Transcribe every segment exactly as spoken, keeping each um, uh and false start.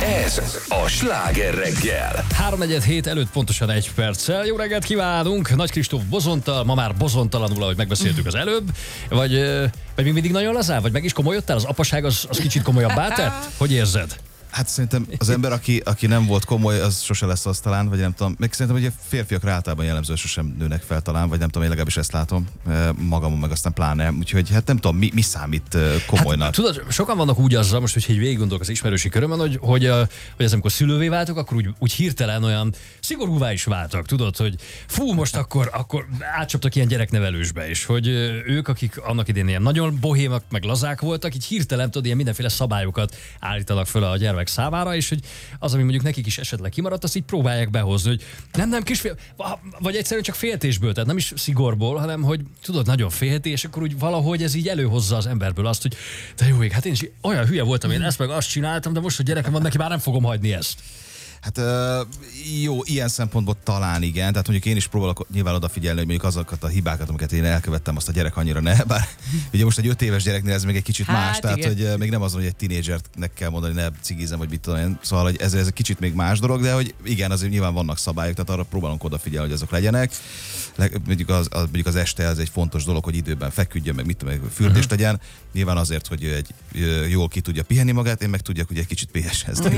Ez a Sláger reggel. háromnegyed hét előtt pontosan egy perccel. Jó reggelt kívánunk! Nagy Kristóf Bozontal, ma már bozontalanul, ahogy megbeszéltük az előbb. Vagy, vagy még mindig nagyon lazán? Vagy meg is komolyodtál? Az apaság az, az kicsit komolyabbá tett? Hogy érzed? Hát szerintem az ember, aki, aki nem volt komoly, az sose lesz az talán, vagy nem tudom. Meg szerintem, hogy a férfiakra általában jellemző, sosem nőnek fel talán, vagy nem tudom, én legalábbis ezt látom magamon, meg aztán pláne. Úgyhogy hát nem tudom, mi, mi számít komolynak. Hát, tudod, sokan vannak úgy azzal, most, hogy így végig gondolok az ismerősi körömön, hogy, hogy, hogy ez amikor szülővé váltok, akkor úgy, úgy hirtelen olyan szigorúvá is váltak, tudod, hogy fú, most akkor, akkor átcsaptak ilyen gyereknevelősbe is, hogy ők, akik annak idén ilyen nagyon bohémak, meg lazák voltak, így hirtelen tudod, ilyen mindenféle szabályokat állítanak föl a gyermek számára, és hogy az, ami mondjuk nekik is esetleg kimaradt, azt így próbálják behozni, hogy nem, nem, kisfél, vagy egyszerűen csak féltésből, tehát nem is szigorból, hanem hogy tudod, nagyon félti, és akkor úgy valahogy ez így előhozza az emberből azt, hogy de jó ég, hát én is olyan hülye voltam, én ezt meg azt csináltam, de most, hogy gyerekem van, neki már nem fogom hagyni ezt. Hát jó, ilyen szempontból talán igen, tehát mondjuk én is próbálok nyilván odafigyelni, hogy mondjuk azokat a hibákat, amiket én elkövettem, azt a gyerek annyira ne, bár ugye most egy öt éves gyereknél ez még egy kicsit hát, más, tehát igen. Hogy még nem az, hogy egy tinédzsernek kell mondani, ne cigizem, vagy mit tudom én, szóval hogy ez, ez egy kicsit még más dolog, de hogy igen, azért nyilván vannak szabályok, tehát arra próbálunk odafigyelni, hogy azok legyenek. Mondjuk az, az, mondjuk az este ez egy fontos dolog, hogy időben feküdjön, meg mit tudom, meg fürdést uh-huh. legyen, nyilván azért, hogy egy jól ki tudja pihenni magát, én meg tudjak ugye egy kicsit péhesezni.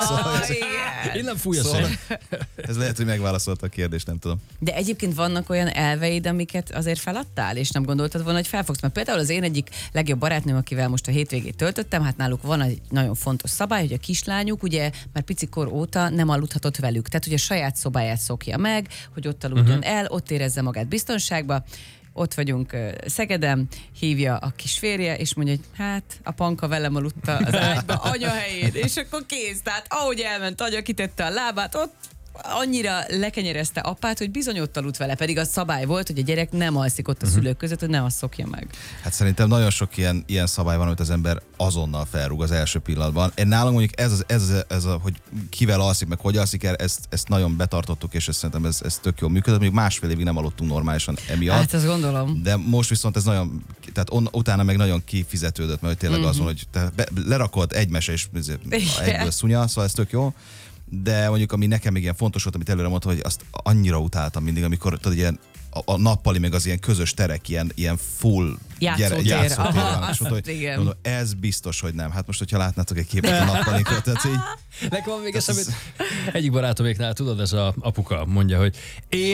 Én nem fúj a szóval, szél. Ez lehet, hogy megválaszolta a kérdést, nem tudom. De egyébként vannak olyan elveid, amiket azért feladtál, és nem gondoltad volna, hogy felfogsz. Mert például az én egyik legjobb barátnőm, akivel most a hétvégét töltöttem, hát náluk van egy nagyon fontos szabály, hogy a kislányuk ugye már picikor óta nem aludhatott velük. Tehát ugye a saját szobáját szokja meg, hogy ott aludjon uh-huh. el, ott érezze magát biztonságba. Ott vagyunk Szegeden, hívja a kis férje, és mondja, hogy hát a Panka velem aludta az ágyba, anyahelyén, és akkor kész. Tehát ahogy elment, agya kitette a lábát, ott annyira lekenyerezte apát, hogy bizony ott aludt vele, pedig a szabály volt, hogy a gyerek nem alszik ott a uh-huh. szülők között, hogy ne azt szokja meg. Hát szerintem nagyon sok ilyen, ilyen szabály van, amit az ember azonnal felrúg az első pillanatban. Én nálam mondjuk ez, az, ez, ez, ez a, hogy kivel alszik, meg hogy alszik el, ezt, ezt nagyon betartottuk, és ezt szerintem ez, ez tök jól működött. Mondjuk másfél évig nem aludtunk normálisan emiatt. Hát ezt gondolom. De most viszont ez nagyon, tehát on, utána meg nagyon kifizetődött, mert tényleg uh-huh. azon, hogy te be, lerakod egy mese és egyből szunya, szóval ez tök jó. De mondjuk, ami nekem még ilyen fontos volt, amit előre mondtam, hogy azt annyira utáltam mindig, amikor tudod, ilyen a, a nappali, meg az ilyen közös terek, ilyen, ilyen full játszótér. Gyere, játszótér Aha, és mondta, hogy, mondom, ez biztos, hogy nem. Hát most, hogyha látnátok egy képet a nappalinkról, tehát így... Nekem van még eszembe, egyik barátoméknál, tudod, ez a apuka mondja, hogy én